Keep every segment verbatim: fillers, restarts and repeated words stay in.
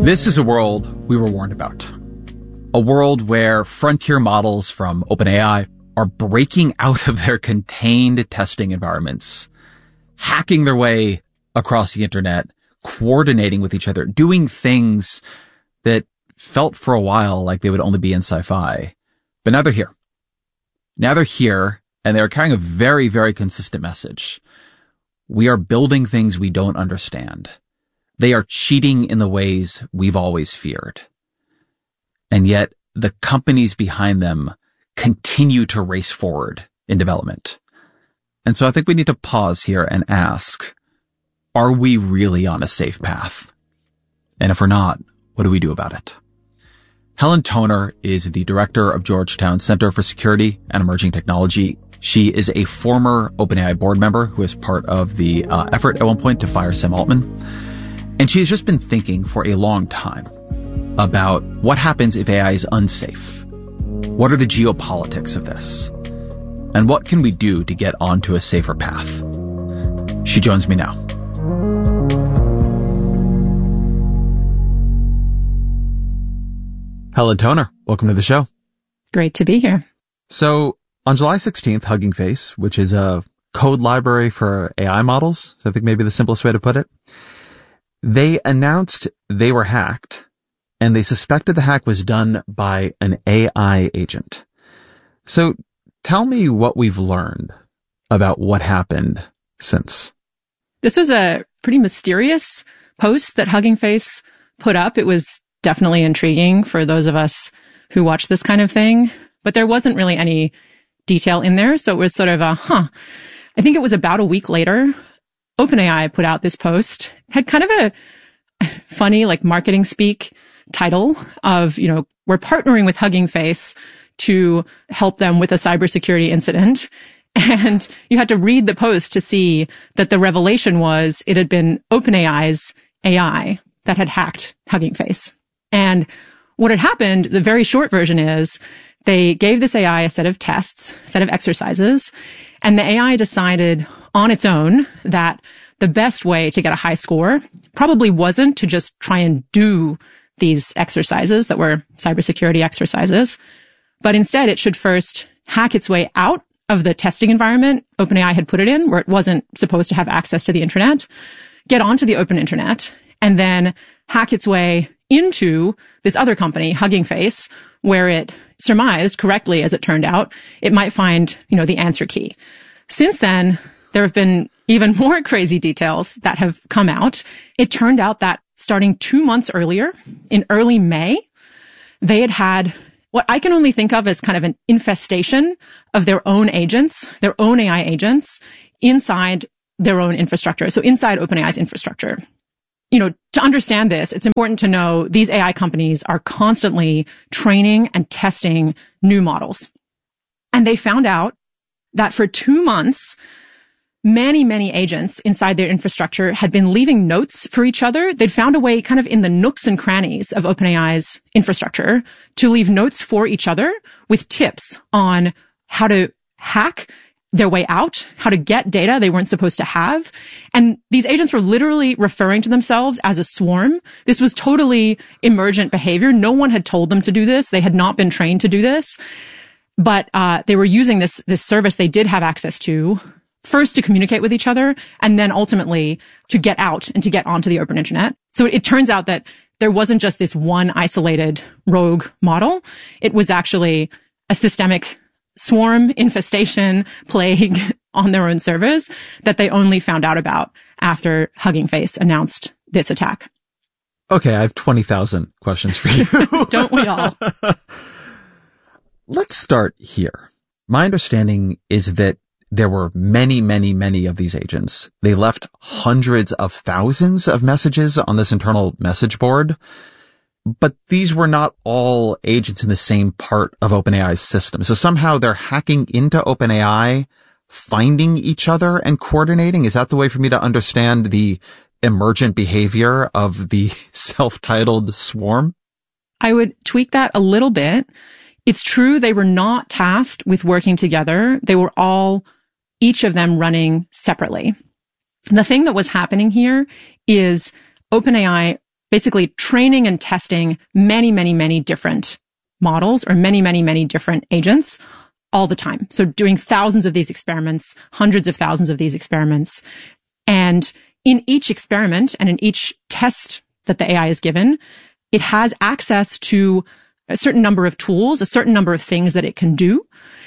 This is a world we were warned about. A world where frontier models from OpenAI are breaking out of their contained testing environments, hacking their way across the internet, coordinating with each other, doing things that felt for a while like they would only be in sci-fi. But now they're here. Now they're here, and they're carrying a very, very consistent message. We are building things we don't understand. They are cheating in the ways we've always feared. And yet, the companies behind them continue to race forward in development. And so I think we need to pause here and ask, are we really on a safe path? And if we're not, what do we do about it? Helen Toner is the director of Georgetown Center for Security and Emerging Technology. She is a former OpenAI board member who is part of the uh, effort at one point to fire Sam Altman. And she has just been thinking for a long time about what happens if A I is unsafe. What are the geopolitics of this? And what can we do to get onto a safer path? She joins me now. Helen Toner, welcome to the show. Great to be here. So on July sixteenth, Hugging Face, which is a code library for A I models, I think maybe the simplest way to put it, they announced they were hacked, and they suspected the hack was done by an A I agent. So tell me what we've learned about what happened since. This was a pretty mysterious post that Hugging Face put up. It was definitely intriguing for those of us who watch this kind of thing, but there wasn't really any detail in there. So it was sort of a, huh. I think it was about a week later, OpenAI put out this post, had kind of a funny, like marketing speak title of, you know, we're partnering with Hugging Face to help them with a cybersecurity incident. And you had to read the post to see that the revelation was it had been OpenAI's A I that had hacked Hugging Face. And what had happened, the very short version is they gave this A I a set of tests, a set of exercises, and the A I decided on its own that the best way to get a high score probably wasn't to just try and do these exercises that were cybersecurity exercises, but instead it should first hack its way out of the testing environment OpenAI had put it in, where it wasn't supposed to have access to the internet, get onto the open internet, and then hack its way into this other company, Hugging Face, where it surmised correctly, as it turned out, it might find, you know, the answer key. Since then, there have been even more crazy details that have come out. It turned out that starting two months earlier, in early May, they had had what I can only think of as kind of an infestation of their own agents, their own A I agents, inside their own infrastructure. So inside OpenAI's infrastructure. You know, to understand this, it's important to know these A I companies are constantly training and testing new models. And they found out that for two months, many, many agents inside their infrastructure had been leaving notes for each other. They'd found a way kind of in the nooks and crannies of OpenAI's infrastructure to leave notes for each other with tips on how to hack their way out, how to get data they weren't supposed to have. And these agents were literally referring to themselves as a swarm. This was totally emergent behavior. No one had told them to do this. They had not been trained to do this. But uh they were using this this service they did have access to, first to communicate with each other, and then ultimately to get out and to get onto the open internet. So it turns out that there wasn't just this one isolated rogue model. It was actually a systemic swarm, infestation, plague on their own servers that they only found out about after Hugging Face announced this attack. Okay, I have twenty thousand questions for you. Don't we all? Let's start here. My understanding is that there were many, many, many of these agents. They left hundreds of thousands of messages on this internal message board. But these were not all agents in the same part of OpenAI's system. So somehow they're hacking into OpenAI, finding each other and coordinating. Is that the way for me to understand the emergent behavior of the self-titled swarm? I would tweak that a little bit. It's true they were not tasked with working together. They were all, each of them running separately. The thing that was happening here is OpenAI basically training and testing many, many, many different models or many, many, many different agents all the time. So doing thousands of these experiments, hundreds of thousands of these experiments. And in each experiment and in each test that the A I is given, it has access to a certain number of tools, a certain number of things that it can do.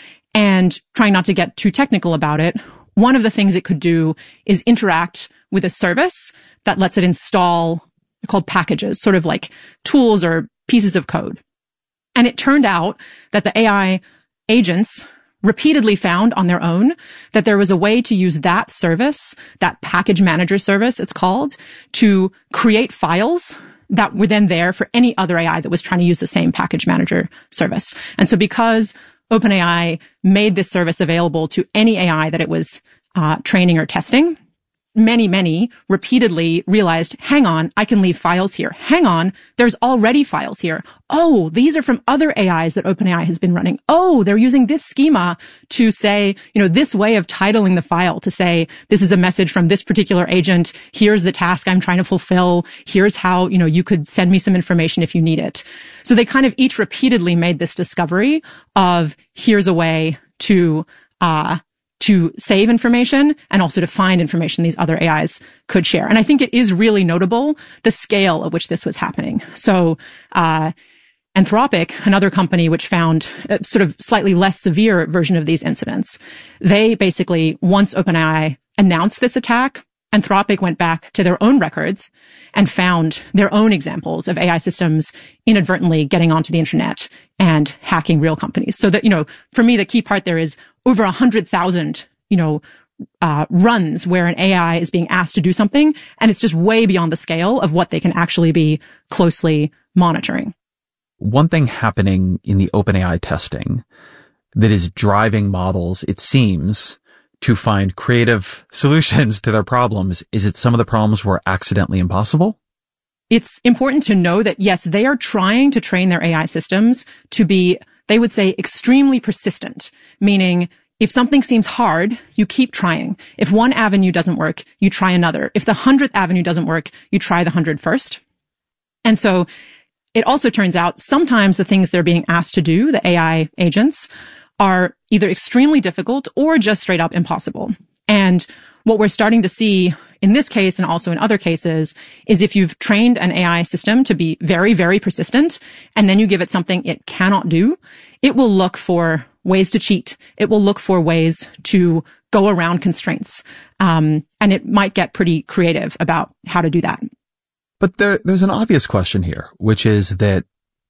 And trying not to get too technical about it, one of the things it could do is interact with a service that lets it install, they're called packages, sort of like tools or pieces of code. And it turned out that the A I agents repeatedly found on their own that there was a way to use that service, that package manager service, it's called, to create files that were then there for any other A I that was trying to use the same package manager service. And so because OpenAI made this service available to any A I that it was uh, training or testing, many, many repeatedly realized, hang on, I can leave files here. Hang on, there's already files here. Oh, these are from other A Is that OpenAI has been running. Oh, they're using this schema to say, you know, this way of titling the file to say, this is a message from this particular agent. Here's the task I'm trying to fulfill. Here's how, you know, you could send me some information if you need it. So they kind of each repeatedly made this discovery of here's a way to, uh, to save information and also to find information these other A Is could share. And I think it is really notable the scale at which this was happening. So, uh, Anthropic, another company which found a sort of slightly less severe version of these incidents, they basically, once OpenAI announced this attack, Anthropic went back to their own records and found their own examples of A I systems inadvertently getting onto the internet and hacking real companies. So that, you know, for me, the key part there is over a hundred thousand, you know, uh, runs where an A I is being asked to do something. And it's just way beyond the scale of what they can actually be closely monitoring. One thing happening in the OpenAI testing that is driving models, it seems, to find creative solutions to their problems is that some of the problems were accidentally impossible. It's important to know that, yes, they are trying to train their A I systems to be, they would say, extremely persistent, meaning if something seems hard, you keep trying. If one avenue doesn't work, you try another. If the hundredth avenue doesn't work, you try the hundred first. And so it also turns out sometimes the things they're being asked to do, the A I agents, are either extremely difficult or just straight up impossible. And what we're starting to see in this case and also in other cases is if you've trained an A I system to be very, very persistent and then you give it something it cannot do, it will look for ways to cheat. It will look for ways to go around constraints. Um, and it might get pretty creative about how to do that. But there, there's an obvious question here, which is that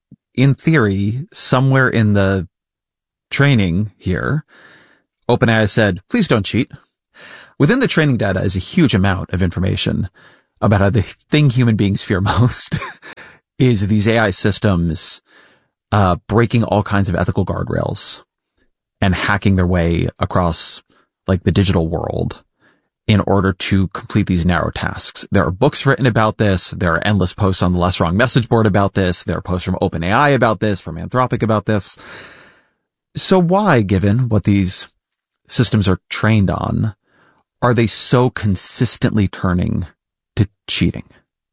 in theory, somewhere in the training here, OpenAI said, please don't cheat. Within the training data is a huge amount of information about how the thing human beings fear most is these A I systems uh breaking all kinds of ethical guardrails and hacking their way across like the digital world in order to complete these narrow tasks. There are books written about this. There are endless posts on the Less Wrong message board about this. There are posts from OpenAI about this, from Anthropic about this. So why, given what these systems are trained on, are they so consistently turning to cheating?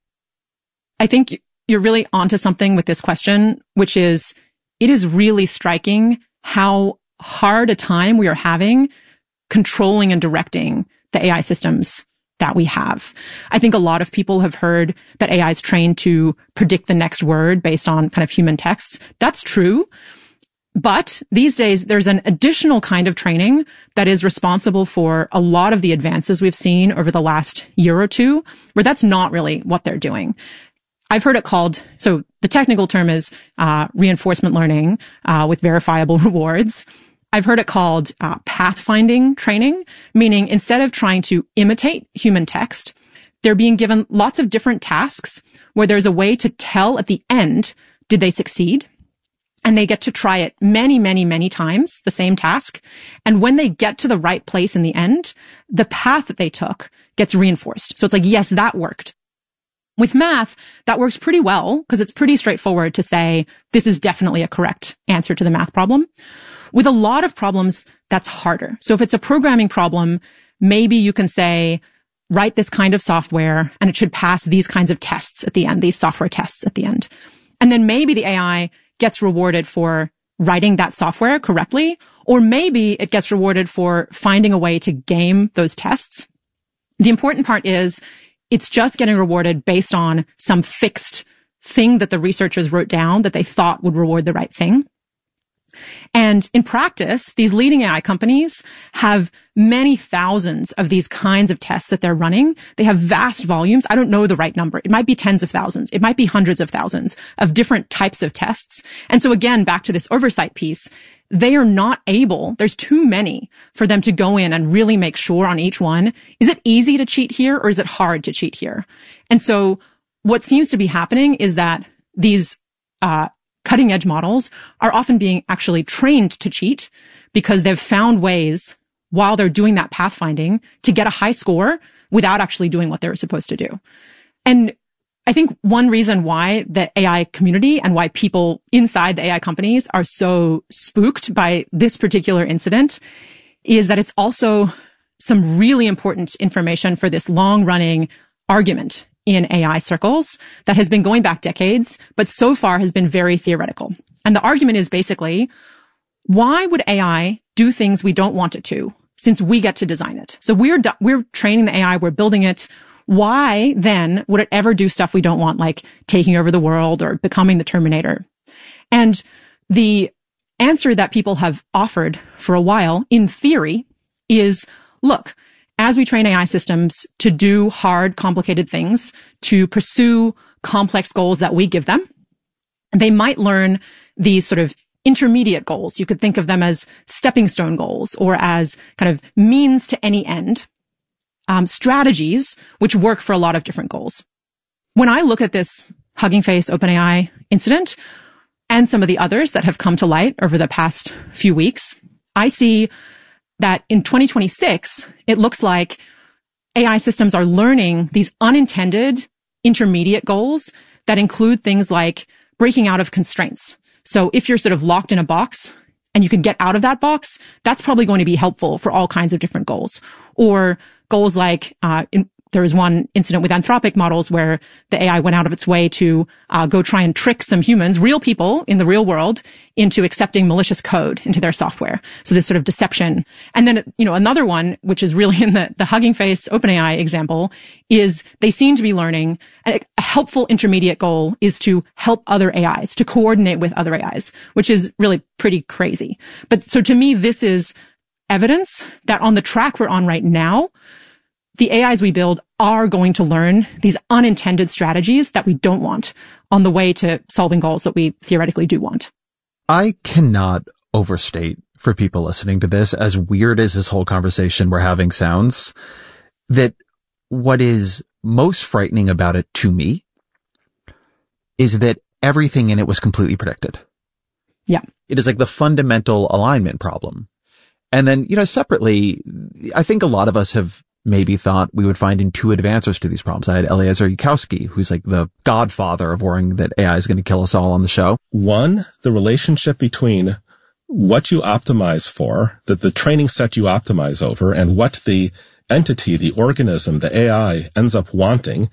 I think you're really onto something with this question, which is it is really striking how hard a time we are having controlling and directing the A I systems that we have. I think a lot of people have heard that A I is trained to predict the next word based on kind of human texts. That's true. But these days, there's an additional kind of training that is responsible for a lot of the advances we've seen over the last year or two, where that's not really what they're doing. I've heard it called, so the technical term is uh, reinforcement learning uh, with verifiable rewards. I've heard it called uh, pathfinding training, meaning instead of trying to imitate human text, they're being given lots of different tasks where there's a way to tell at the end, did they succeed? And they get to try it many, many, many times, the same task. And when they get to the right place in the end, the path that they took gets reinforced. So it's like, yes, that worked. With math, that works pretty well because it's pretty straightforward to say, this is definitely a correct answer to the math problem. With a lot of problems, that's harder. So if it's a programming problem, maybe you can say, write this kind of software and it should pass these kinds of tests at the end, these software tests at the end. And then maybe the A I gets rewarded for writing that software correctly, or maybe it gets rewarded for finding a way to game those tests. The important part is it's just getting rewarded based on some fixed thing that the researchers wrote down that they thought would reward the right thing. And in practice, these leading A I companies have many thousands of these kinds of tests that they're running. They have vast volumes. I don't know the right number. It might be tens of thousands. It might be hundreds of thousands of different types of tests. And so again, back to this oversight piece, they are not able, there's too many for them to go in and really make sure on each one. Is it easy to cheat here or is it hard to cheat here? And so what seems to be happening is that these, uh, cutting edge models are often being actually trained to cheat because they've found ways while they're doing that pathfinding to get a high score without actually doing what they were supposed to do. And I think one reason why the A I community and why people inside the A I companies are so spooked by this particular incident is that it's also some really important information for this long running argument in A I circles that has been going back decades, but so far has been very theoretical. And the argument is basically, why would A I do things we don't want it to since we get to design it? So we're, we're training the A I, we're building it. Why then would it ever do stuff we don't want, like taking over the world or becoming the Terminator? And the answer that people have offered for a while, in theory, is, look, as we train A I systems to do hard, complicated things, to pursue complex goals that we give them, they might learn these sort of intermediate goals. You could think of them as stepping stone goals or as kind of means to any end, um, strategies which work for a lot of different goals. When I look at this Hugging Face OpenAI incident and some of the others that have come to light over the past few weeks, I see that in twenty twenty-six, it looks like A I systems are learning these unintended intermediate goals that include things like breaking out of constraints. So if you're sort of locked in a box and you can get out of that box, that's probably going to be helpful for all kinds of different goals. Or goals like, uh, in, there was one incident with Anthropic models where the A I went out of its way to uh, go try and trick some humans, real people in the real world, into accepting malicious code into their software. So this sort of deception. And then, you know, another one, which is really in the, the Hugging Face OpenAI example, is they seem to be learning a, a helpful intermediate goal is to help other A Is, to coordinate with other A Is, which is really pretty crazy. But so to me, this is evidence that on the track we're on right now, the A Is we build are going to learn these unintended strategies that we don't want on the way to solving goals that we theoretically do want. I cannot overstate for people listening to this, as weird as this whole conversation we're having sounds, that what is most frightening about it to me is that everything in it was completely predicted. Yeah. It is like the fundamental alignment problem. And then, you know, separately, I think a lot of us have maybe thought we would find intuitive answers to these problems. I had Eliezer Yudkowsky, who's like the godfather of worrying that A I is going to kill us all on the show. One, the relationship between what you optimize for, that the training set you optimize over, and what the entity, the organism, the A I ends up wanting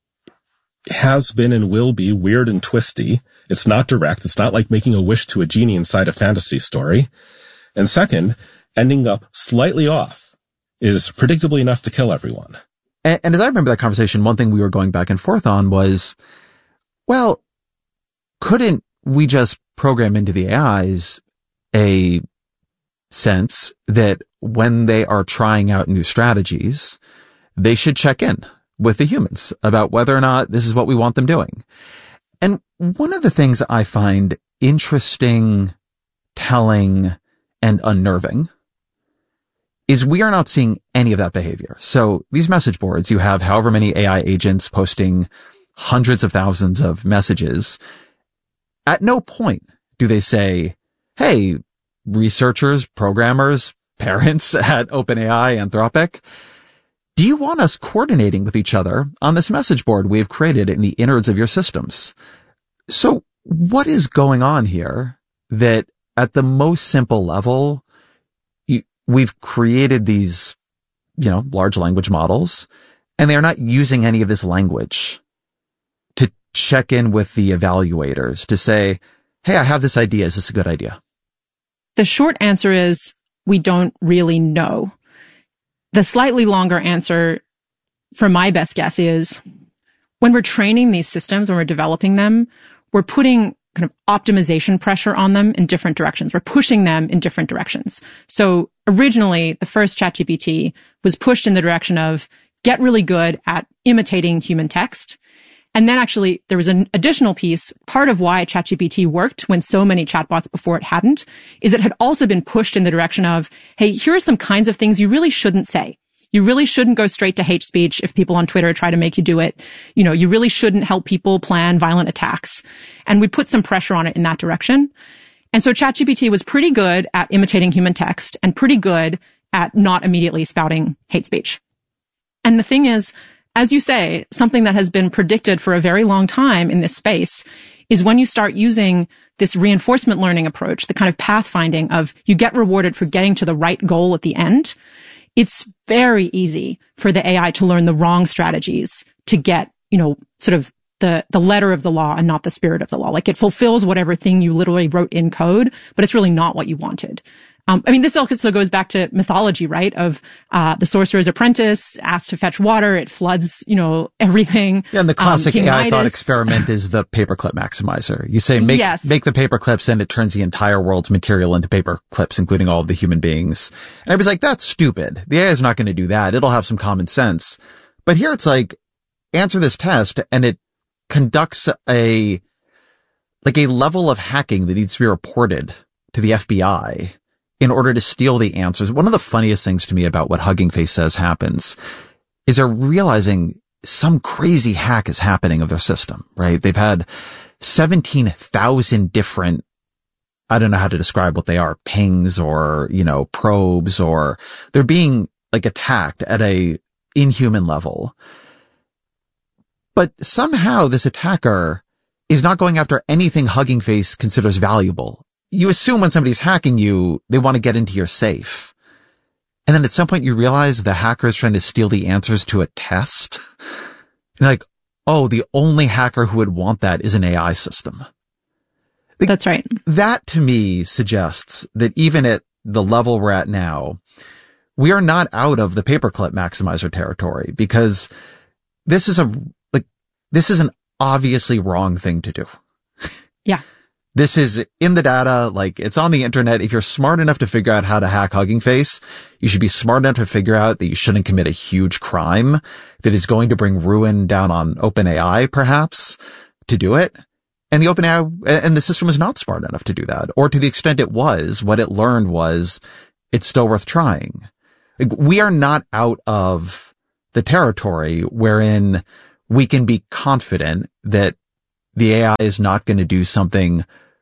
has been and will be weird and twisty. It's not direct. It's not like making a wish to a genie inside a fantasy story. And second, ending up slightly off is predictably enough to kill everyone. And, and as I remember that conversation, one thing we were going back and forth on was, well, couldn't we just program into the A Is a sense that when they are trying out new strategies, they should check in with the humans about whether or not this is what we want them doing? And one of the things I find interesting, telling, and unnerving is we are not seeing any of that behavior. So these message boards, you have however many A I agents posting hundreds of thousands of messages. At no point do they say, hey, researchers, programmers, parents at OpenAI, Anthropic, do you want us coordinating with each other on this message board we have created in the innards of your systems? So what is going on here that at the most simple level, we've created these, you know, large language models And they're not using any of this language to check in with the evaluators to say, hey, I have this idea. Is this a good idea? The short answer is we don't really know. The slightly longer answer, for my best guess, is when we're training these systems, when we're developing them, we're putting kind of optimization pressure on them in different directions. We're pushing them in different directions. So originally, the first ChatGPT was pushed in the direction of get really good at imitating human text. And then actually there was an additional piece. Part of why ChatGPT worked when so many chatbots before it hadn't is it had also been pushed in the direction of, hey, here are some kinds of things you really shouldn't say. You really shouldn't go straight to hate speech if people on Twitter try to make you do it. You know, you really shouldn't help people plan violent attacks. And we put some pressure on it in that direction. And so ChatGPT was pretty good at imitating human text and pretty good at not immediately spouting hate speech. And the thing is, as you say, something that has been predicted for a very long time in this space is when you start using this reinforcement learning approach, the kind of pathfinding of you get rewarded for getting to the right goal at the end, it's very easy for the A I to learn the wrong strategies to get, you know, sort of the, the letter of the law and not the spirit of the law. Like it fulfills whatever thing you literally wrote in code, but it's really not what you wanted. Um, I mean, this also goes back to mythology, right? Of, uh, the sorcerer's apprentice asked to fetch water. It floods, you know, everything. Yeah, and the classic um, A I thought experiment is the paperclip maximizer. You say, make, yes. make the paperclips and it turns the entire world's material into paperclips, including all of the human beings. And I was like, that's stupid. The A I is not going to do that. It'll have some common sense. But here it's like, answer this test and it conducts a, like a level of hacking that needs to be reported to the F B I in order to steal the answers. One of the funniest things to me about what Hugging Face says happens is they're realizing some crazy hack is happening of their system, right? They've had seventeen thousand different, I don't know how to describe what they are, pings or, you know, probes, or they're being like attacked at a inhuman level. But somehow this attacker is not going after anything Hugging Face considers valuable. You assume when somebody's hacking you, they want to get into your safe. And then at some point you realize the hacker is trying to steal the answers to a test. And like, oh, the only hacker who would want that is an A I system. Like, that's right. That to me suggests that even at the level we're at now, we are not out of the paperclip maximizer territory, because this is a, like, this is an obviously wrong thing to do. Yeah. This is in the data, like it's on the internet. If you're smart enough to figure out how to hack Hugging Face, you should be smart enough to figure out that you shouldn't commit a huge crime that is going to bring ruin down on OpenAI, perhaps, to do it. And the OpenAI and the system was not smart enough to do that. Or to the extent it was, what it learned was it's still worth trying. Like, we are not out of the territory wherein we can be confident that the A I is not going to do something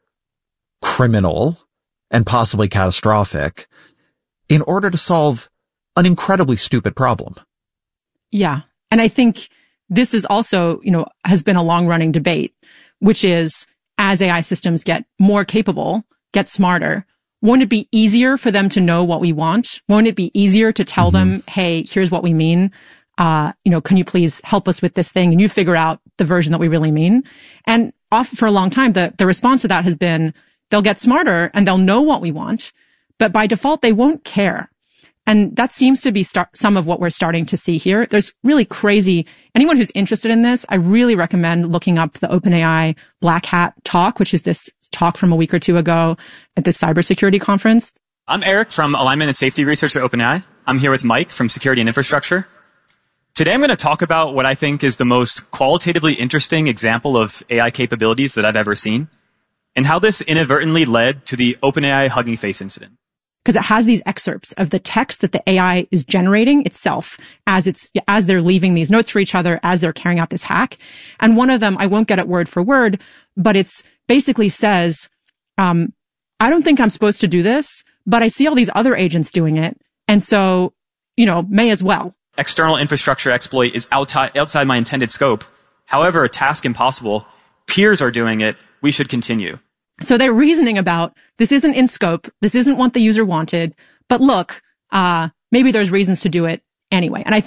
criminal and possibly catastrophic in order to solve an incredibly stupid problem. Yeah. And I think this is also, you know, has been a long running debate, which is as A I systems get more capable, get smarter, won't it be easier for them to know what we want? Won't it be easier to tell mm-hmm. them, hey, here's what we mean? Uh, you know, can you please help us with this thing? And you figure out the version that we really mean. And off for a long time, the, the response to that has been, they'll get smarter and they'll know what we want, but by default, they won't care. And that seems to be start, some of what we're starting to see here. There's really crazy, anyone who's interested in this, I really recommend looking up the OpenAI Black Hat talk, which is this talk from a week or two ago at this cybersecurity conference. I'm Eric from Alignment and Safety Research at OpenAI. I'm here with Mike from Security and Infrastructure. Today I'm going to talk about what I think is the most qualitatively interesting example of A I capabilities that I've ever seen, and how this inadvertently led to the OpenAI Hugging Face incident. Because it has these excerpts of the text that the A I is generating itself as it's, as they're leaving these notes for each other, as they're carrying out this hack. And one of them, I won't get it word for word, but it's basically says, um, I don't think I'm supposed to do this, but I see all these other agents doing it. And so, you know, may as well. External infrastructure exploit is outside, outside my intended scope. However, a task impossible. Peers are doing it. We should continue. So they're reasoning about, this isn't in scope, this isn't what the user wanted, but look, uh, maybe there's reasons to do it anyway. And I think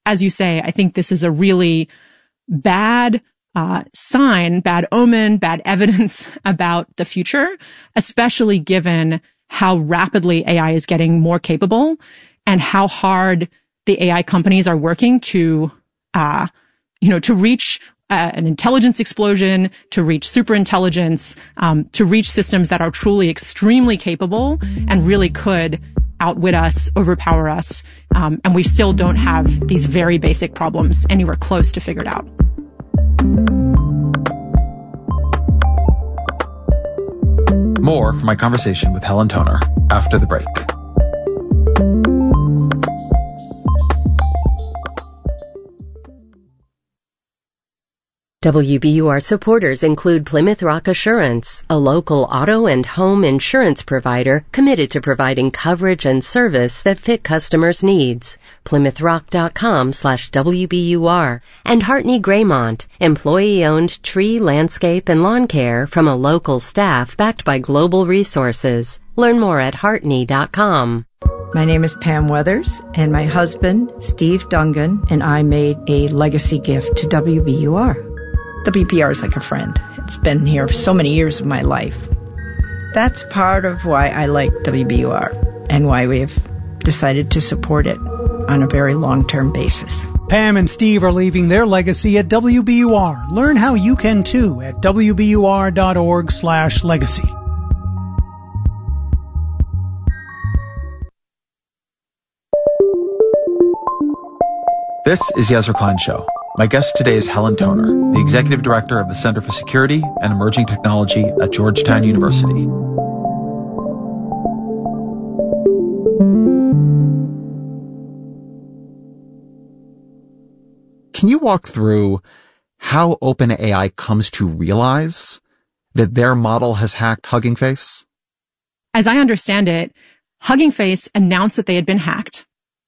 as you say, I think this is a really bad uh, sign, bad omen, bad evidence about the future, especially given how rapidly A I is getting more capable and how hard the A I companies are working to, uh, you know, to reach uh, an intelligence explosion, to reach superintelligence, um, to reach systems that are truly extremely capable and really could outwit us, overpower us. Um, and we still don't have these very basic problems anywhere close to figured out. More from my conversation with Helen Toner after the break. W B U R supporters include Plymouth Rock Assurance, a local auto and home insurance provider committed to providing coverage and service that fit customers' needs. plymouth rock dot com slash W B U R. And Hartney Graymont, employee-owned tree, landscape, and lawn care from a local staff backed by global resources. Learn more at hartney dot com. My name is Pam Weathers, and my husband, Steve Dungan, and I made a legacy gift to W B U R. W B U R is like a friend. It's been here for so many years of my life. That's part of why I like W B U R and why we've decided to support it on a very long-term basis. Pam and Steve are leaving their legacy at W B U R. Learn how you can too at W B U R dot org slash legacy. This is the Ezra Klein Show. My guest today is Helen Toner, the Executive Director of the Center for Security and Emerging Technology at Georgetown University. Can you walk through how OpenAI comes to realize that their model has hacked Hugging Face? As I understand it, Hugging Face announced that they had been hacked.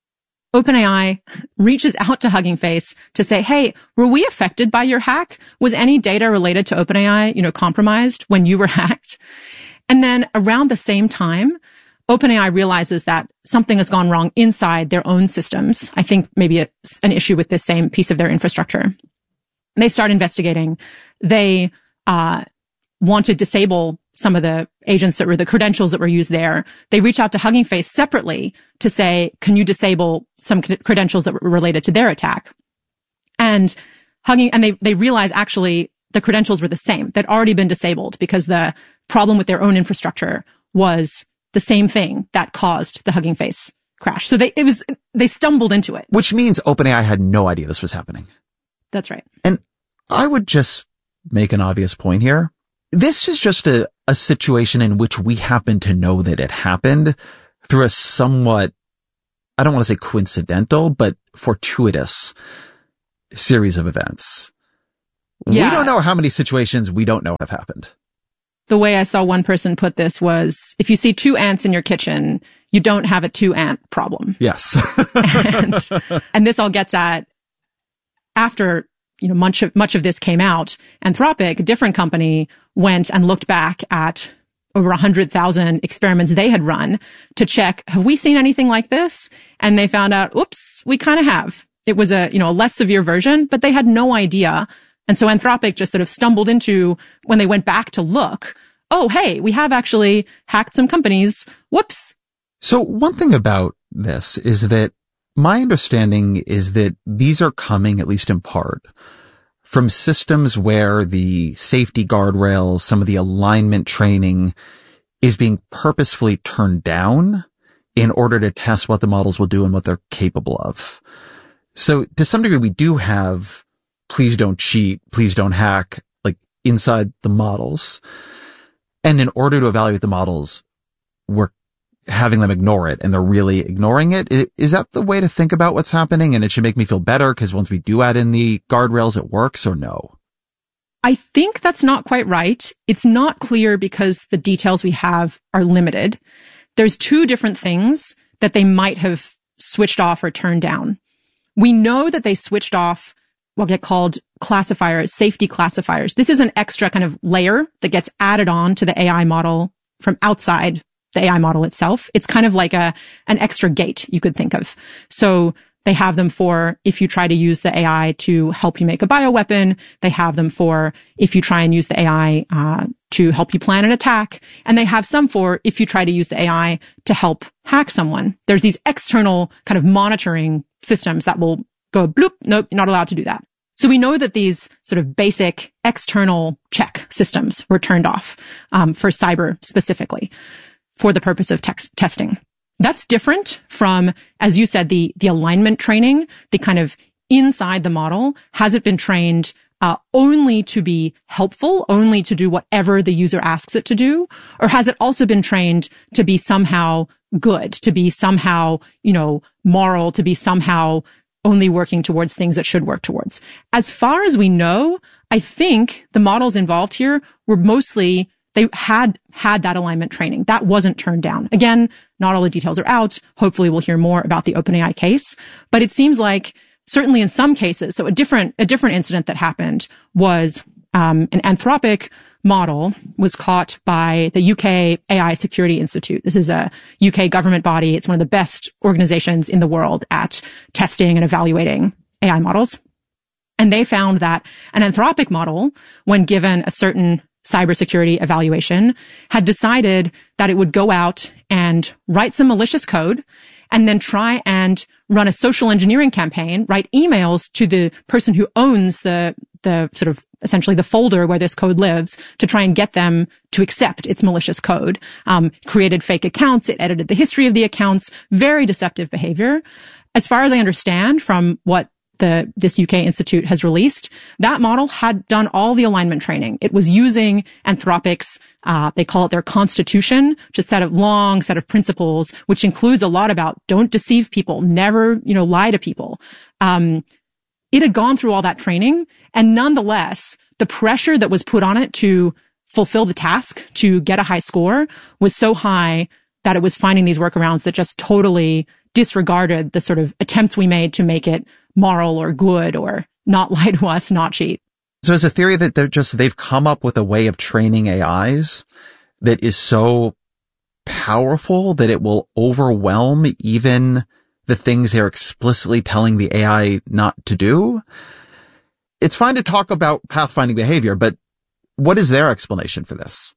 OpenAI reaches out to Hugging Face to say, hey, were we affected by your hack? Was any data related to OpenAI, you know, compromised when you were hacked? And then around the same time, OpenAI realizes that something has gone wrong inside their own systems. I think maybe it's an issue with this same piece of their infrastructure. They start investigating. They, uh, want to disable some of the agents that were the credentials that were used there. They reach out to Hugging Face separately to say, can you disable some credentials that were related to their attack? And Hugging, and they, they realize actually the credentials were the same. They'd already been disabled because the problem with their own infrastructure was the same thing that caused the Hugging Face crash. So they, it was, they stumbled into it. Which means OpenAI had no idea this was happening. That's right. And I would just make an obvious point here. This is just a, a situation in which we happen to know that it happened through a somewhat, I don't want to say coincidental, but fortuitous series of events. Yeah. We don't know how many situations we don't know have happened. The way I saw one person put this was, if you see two ants in your kitchen, you don't have a two ant problem. Yes. and, and this all gets at, after you know, much of, much of this came out, Anthropic, a different company, went and looked back at over a hundred thousand experiments they had run to check, have we seen anything like this? And they found out, oops, we kind of have. It was a, you know, a less severe version, but they had no idea. And so Anthropic just sort of stumbled into, when they went back to look, oh, hey, we have actually hacked some companies. Whoops. So one thing about this is that my understanding is that these are coming, at least in part, from systems where the safety guardrails, some of the alignment training is being purposefully turned down in order to test what the models will do and what they're capable of. So to some degree, we do have please don't cheat, please don't hack, like inside the models. And in order to evaluate the models, we're having them ignore it, and they're really ignoring it. Is that the way to think about what's happening? And it should make me feel better because once we do add in the guardrails, it works, or no? I think that's not quite right. It's not clear because the details we have are limited. There's two different things that they might have switched off or turned down. We know that they switched off what get called classifiers, safety classifiers. This is an extra kind of layer that gets added on to the A I model from outside the A I model itself. It's kind of like a, an extra gate you could think of. So They have them for if you try to use the A I to help you make a bioweapon. They have them for if you try and use the A I uh, to help you plan an attack. And they have some for if you try to use the A I to help hack someone. There's these external kind of monitoring systems that will go bloop, nope, you're not allowed to do that. So we know that these sort of basic external check systems were turned off um, for cyber specifically for the purpose of text testing. That's different from, as you said, the, the alignment training, the kind of inside the model. Has it been trained uh, only to be helpful, only to do whatever the user asks it to do? Or has it also been trained to be somehow good, to be somehow, you know, moral, to be somehow only working towards things it should work towards? As far as we know, I think the models involved here were mostly They had, had that alignment training. That wasn't turned down. Again, not all the details are out. Hopefully we'll hear more about the OpenAI case. But it seems like certainly in some cases, so a different, a different incident that happened was, um, an Anthropic model was caught by the U K A I Security Institute. This is a U K government body. It's one of the best organizations in the world at testing and evaluating A I models. And they found that an Anthropic model, when given a certain cybersecurity evaluation, had decided that it would go out and write some malicious code and then try and run a social engineering campaign, write emails to the person who owns the, the sort of essentially the folder where this code lives to try and get them to accept its malicious code. Um, created fake accounts. It edited the history of the accounts. Very deceptive behavior. As far as I understand from what The, this U K institute has released, that model had done all the alignment training. It was using Anthropic's, uh, they call it their constitution, which is a set of long set of principles, which includes a lot about don't deceive people, never, you know, lie to people. Um, it had gone through all that training, and nonetheless, the pressure that was put on it to fulfill the task, to get a high score, was so high that it was finding these workarounds that just totally disregarded the sort of attempts we made to make it moral or good or not lie to us, not cheat. So it's a theory that they're just, they've come up with a way of training A Is that is so powerful that it will overwhelm even the things they're explicitly telling the A I not to do. It's fine to talk about pathfinding behavior, but what is their explanation for this?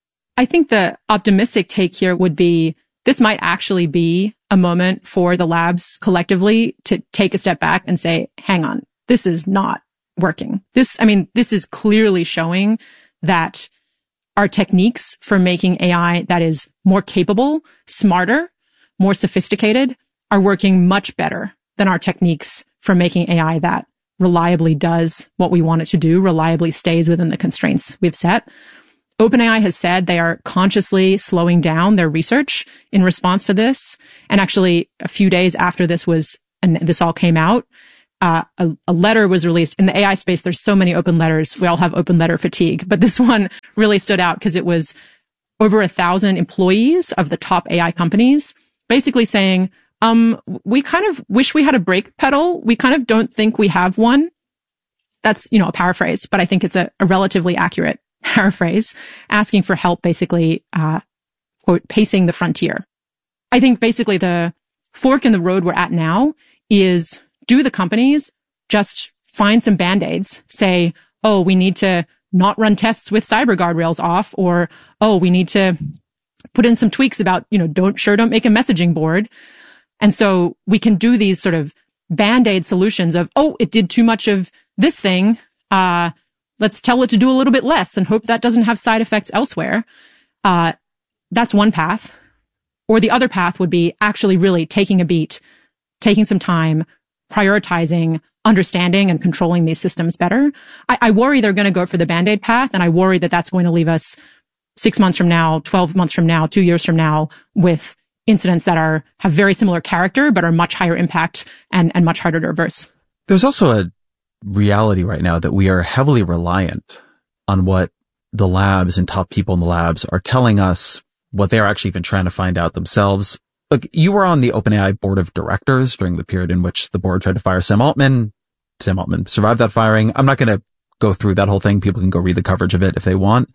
I think the optimistic take here would be this might actually be a moment for the labs collectively to take a step back and say, hang on, this is not working. This, I mean, this is clearly showing that our techniques for making A I that is more capable, smarter, more sophisticated are working much better than our techniques for making A I that reliably does what we want it to do, reliably stays within the constraints we've set. OpenAI has said they are consciously slowing down their research in response to this. And actually, a few days after this was, and this all came out, uh, a, a letter was released. In the A I space, there's so many open letters. We all have open letter fatigue. But this one really stood out because it was over a thousand employees of the top A I companies basically saying, um, we kind of wish we had a brake pedal. We kind of don't think we have one. That's, you know, a paraphrase, but I think it's a, a relatively accurate paraphrase, asking for help, basically, uh, quote, pacing the frontier. I think basically the fork in the road we're at now is, do the companies just find some band-aids, say, oh, we need to not run tests with cyber guardrails off, or, oh, we need to put in some tweaks about, you know, don't, sure don't make a messaging board. And so we can do these sort of band-aid solutions of, oh, it did too much of this thing, uh, let's tell it to do a little bit less and hope that doesn't have side effects elsewhere. Uh, that's one path. Or the other path would be actually really taking a beat, taking some time, prioritizing, understanding and controlling these systems better. I, I worry they're going to go for the Band-Aid path, and I worry that that's going to leave us six months from now, twelve months from now, two years from now with incidents that are, have very similar character, but are much higher impact and, and much harder to reverse. There's also a reality right now that we are heavily reliant on what the labs and top people in the labs are telling us, what they're actually even trying to find out themselves. Look, you were on the OpenAI board of directors during the period in which the board tried to fire Sam Altman. Sam Altman survived that firing. I'm not going to go through that whole thing. People can go read the coverage of it if they want.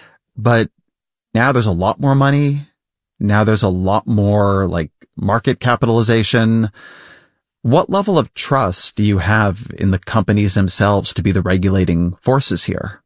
But now there's a lot more money. Now there's a lot more like market capitalization. What level of trust do you have in the companies themselves to be the regulating forces here?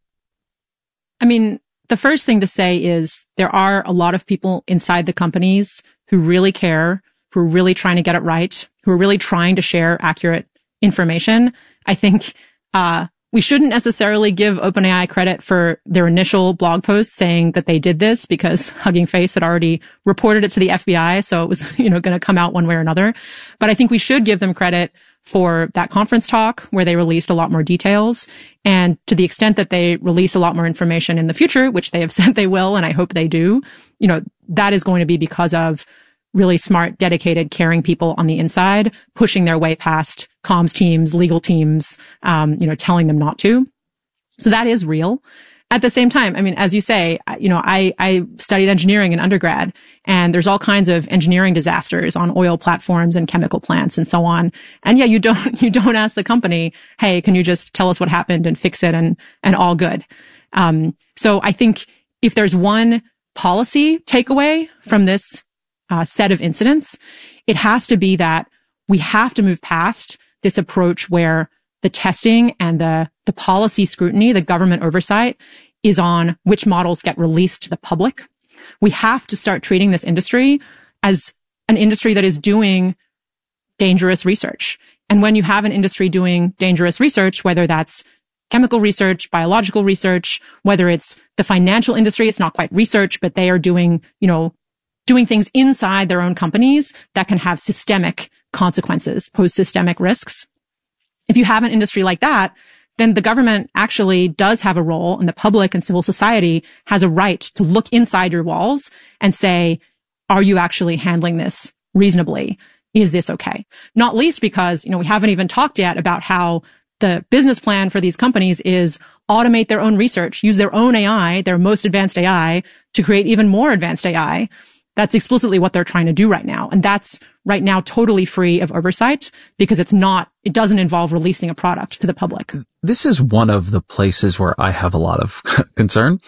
I mean, the first thing to say is there are a lot of people inside the companies who really care, who are really trying to get it right, who are really trying to share accurate information. I think, uh, we shouldn't necessarily give OpenAI credit for their initial blog post saying that they did this because Hugging Face had already reported it to the F B I. So it was, you know, going to come out one way or another. But I think we should give them credit for that conference talk where they released a lot more details. And to the extent that they release a lot more information in the future, which they have said they will, and I hope they do, you know, that is going to be because of really smart, dedicated, caring people on the inside, pushing their way past comms teams, legal teams, um, you know, telling them not to. So that is real. At the same time, I mean, as you say, you know, I, I studied engineering in undergrad, and there's all kinds of engineering disasters on oil platforms and chemical plants and so on. And yeah, you don't, you don't ask the company, hey, can you just tell us what happened and fix it and, and all good. Um, so I think if there's one policy takeaway from this Uh, set of incidents, it has to be that we have to move past this approach where the testing and the, the policy scrutiny, the government oversight is on which models get released to the public. We have to start treating this industry as an industry that is doing dangerous research. And when you have an industry doing dangerous research, whether that's chemical research, biological research, whether it's the financial industry, it's not quite research, but they are doing, you know, doing things inside their own companies that can have systemic consequences, pose systemic risks. If you have an industry like that, then the government actually does have a role, and the public and civil society has a right to look inside your walls and say, are you actually handling this reasonably? Is this okay? Not least because, you know, we haven't even talked yet about how the business plan for these companies is automate their own research, use their own A I, their most advanced A I, to create even more advanced A I. That's explicitly what they're trying to do right now. And that's right now totally free of oversight because it's not, it doesn't involve releasing a product to the public. This is one of the places where I have a lot of concern.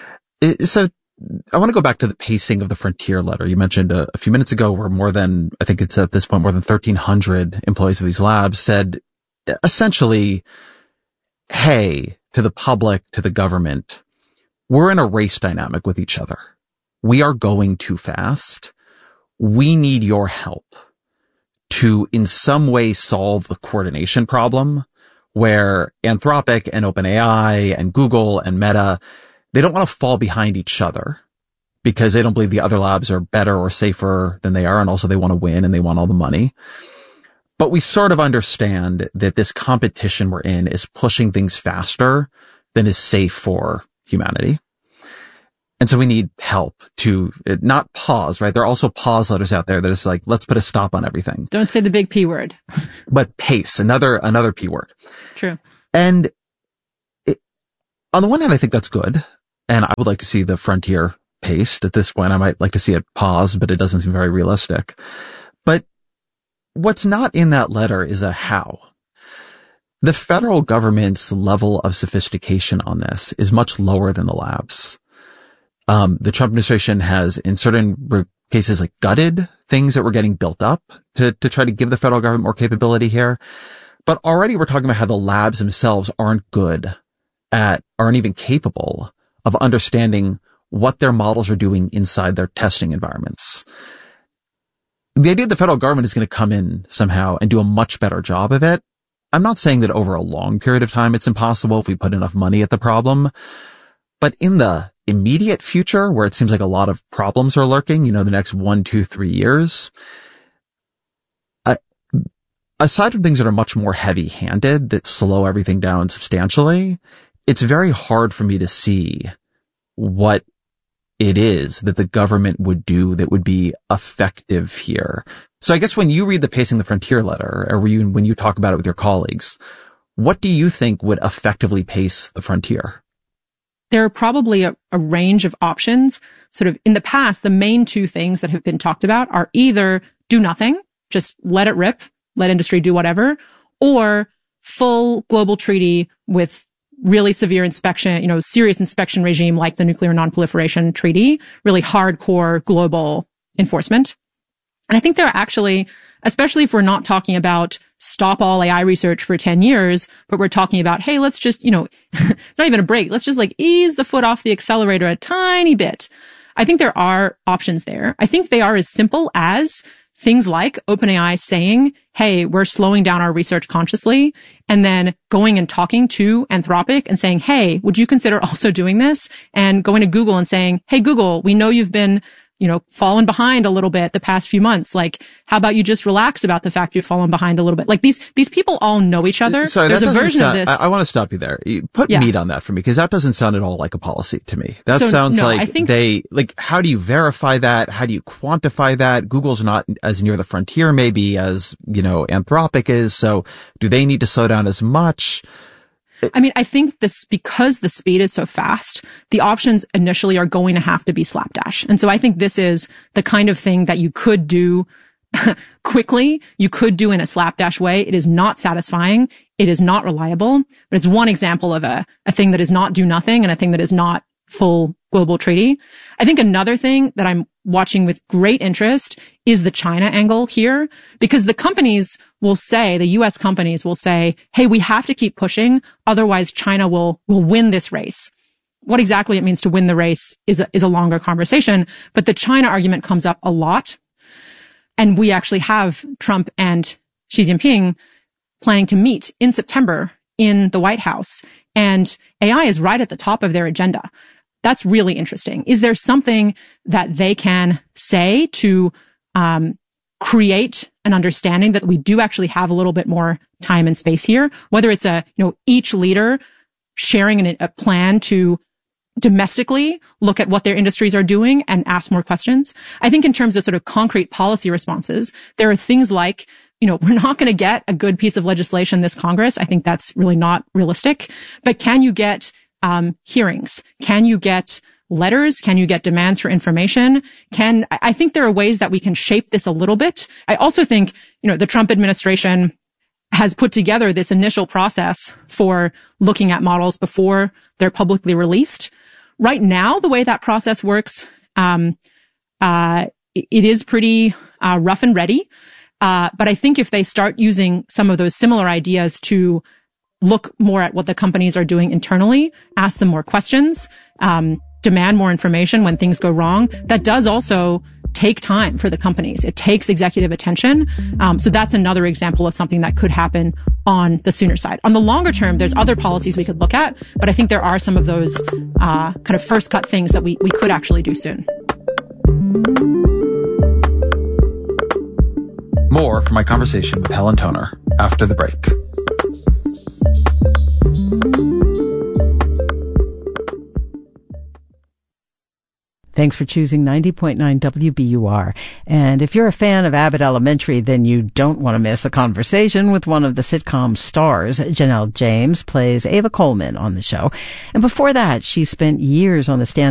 It, so I want to go back to the pacing of the Frontier letter. You mentioned a, a few minutes ago where more than, I think it's at this point, more than thirteen hundred employees of these labs said essentially, hey, to the public, to the government, we're in a race dynamic with each other. We are going too fast. We need your help to in some way solve the coordination problem where Anthropic and OpenAI and Google and Meta, they don't want to fall behind each other because they don't believe the other labs are better or safer than they are. And also they want to win and they want all the money. But we sort of understand that this competition we're in is pushing things faster than is safe for humanity. And so we need help to not pause, right? There are also pause letters out there that is like, let's put a stop on everything. Don't say the big P word. But pace, another, another P word. True. And it, on the one hand, I think that's good. And I would like to see the Frontier paced. At this point, I might like to see it paused, but it doesn't seem very realistic. But what's not in that letter is a how. The federal government's level of sophistication on this is much lower than the labs. Um, the Trump administration has, in certain cases, like gutted things that were getting built up to, to try to give the federal government more capability here. But already we're talking about how the labs themselves aren't good at, aren't even capable of understanding what their models are doing inside their testing environments. The idea the federal government is going to come in somehow and do a much better job of it. I'm not saying that over a long period of time it's impossible if we put enough money at the problem. But in the immediate future, where it seems like a lot of problems are lurking, you know, the next one, two, three years, uh, aside from things that are much more heavy-handed that slow everything down substantially, it's very hard for me to see what it is that the government would do that would be effective here. So I guess when you read the Pacing the Frontier letter, or when you, when you talk about it with your colleagues, what do you think would effectively pace the frontier? There are probably a, a range of options. Sort of in the past, the main two things that have been talked about are either do nothing, just let it rip, let industry do whatever, or full global treaty with really severe inspection, you know, serious inspection regime like the Nuclear Non-Proliferation Treaty, really hardcore global enforcement. And I think there are actually, especially if we're not talking about stop all A I research for ten years, but we're talking about, hey, let's just, you know, it's not even a break. Let's just like ease the foot off the accelerator a tiny bit. I think there are options there. I think they are as simple as things like OpenAI saying, hey, we're slowing down our research consciously, and then going and talking to Anthropic and saying, hey, would you consider also doing this? And going to Google and saying, hey, Google, we know you've been, you know, fallen behind a little bit the past few months. Like, how about you just relax about the fact you've fallen behind a little bit? Like these, these people all know each other. Sorry, There's a version sound, of this. I, I want to stop you there. You put Yeah. meat on that for me, because that doesn't sound at all like a policy to me. That So, sounds no, I like think- they, like, how do you verify that? How do you quantify that? Google's not as near the frontier maybe as, you know, Anthropic is. So do they need to slow down as much? I mean, I think this, because the speed is so fast, the options initially are going to have to be slapdash. And so I think this is the kind of thing that you could do quickly. You could do in a slapdash way. It is not satisfying. It is not reliable, but it's one example of a, a thing that is not do nothing and a thing that is not full global treaty. I think another thing that I'm watching with great interest is the China angle here, because the companies will say, the U S companies will say, hey, we have to keep pushing. Otherwise China will, will win this race. What exactly it means to win the race is a, is a longer conversation, but the China argument comes up a lot. And we actually have Trump and Xi Jinping planning to meet in September in the White House, and A I is right at the top of their agenda. That's really interesting. Is there something that they can say to um create an understanding that we do actually have a little bit more time and space here? Whether it's a, you know, each leader sharing an, a plan to domestically look at what their industries are doing and ask more questions. I think in terms of sort of concrete policy responses, there are things like, you know, we're not going to get a good piece of legislation this Congress. I think that's really not realistic. But can you get um hearings? Can you get letters? Can you get demands for information? Can, I think there are ways that we can shape this a little bit. I also think, you know, the Trump administration has put together this initial process for looking at models before they're publicly released. Right now, the way that process works, um, uh, it is pretty uh, rough and ready. Uh, but I think if they start using some of those similar ideas to look more at what the companies are doing internally, ask them more questions, um, demand more information when things go wrong, that does also take time for the companies. It takes executive attention. Um, so that's another example of something that could happen on the sooner side. On the longer term, there's other policies we could look at, but I think there are some of those uh, kind of first cut things that we, we could actually do soon. More from my conversation with Helen Toner after the break. Thanks for choosing ninety point nine W B U R. And if you're a fan of Abbott Elementary, then you don't want to miss a conversation with one of the sitcom stars. Janelle James plays Ava Coleman on the show. And before that, she spent years on the stand